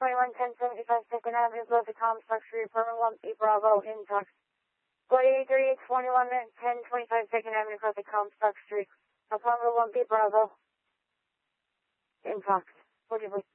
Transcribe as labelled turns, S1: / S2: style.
S1: 21 1075 2nd Avenue, Close to Comstock Street, Apartment 1B, Bravo, inbox. Flight 83, 21 1025 2nd Avenue, Close to Comstock Street, Apartment 1B, Bravo, inbox. 40